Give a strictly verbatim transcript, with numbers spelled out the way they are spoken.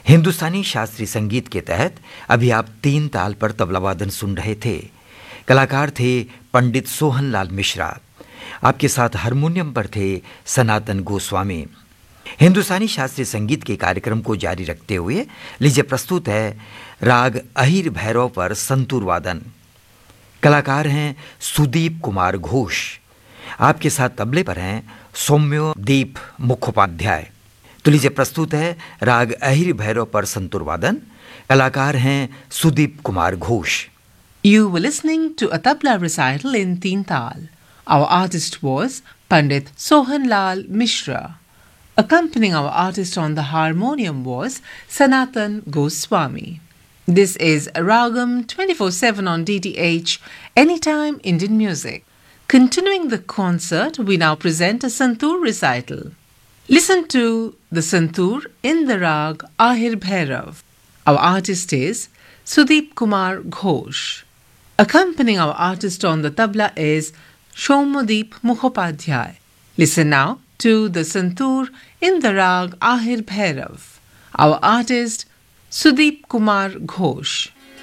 हिंदुस्तानी शास्त्रीय संगीत के तहत अभी आप तीन ताल पर तबला वादन सुन रहे थे। कलाकार थे पंडित सोहनलाल मिश्रा। आपके साथ हारमोनियम पर थे सनातन गोस्वामी। हिंदुस्तानी शास्त्रीय संगीत के कार्यक्रम को जारी रखते हुए लीजिए प्रस्तुत है राग अहिर भैरव पर संतूर वादन। कलाकार हैं सुदीप कुमार घोष। आपके साथ तबले पर हैं सौम्योदीप मुखोपाध्याय। तो लीजिए प्रस्तुत है राग अहिर भैरव पर संतूर वादन। कलाकार हैं Sudeep Kumar Ghosh. You were listening to a tabla recital in Teen Tal. Our artist was Pandit Sohanlal Mishra. Accompanying our artist on the harmonium was Sanatan Goswami. This is Ragam twenty-four seven on D T H, Anytime Indian Music. Continuing the concert, we now present a Santoor recital. Listen to the Santoor in the rag Ahir Bhairav. Our artist is Sudeep Kumar Ghosh. Accompanying our artist on the tabla is Shomodeep Mukhopadhyay. Listen now to the Santoor in the rag Ahir Bhairav. Our artist Sudeep Kumar Ghosh.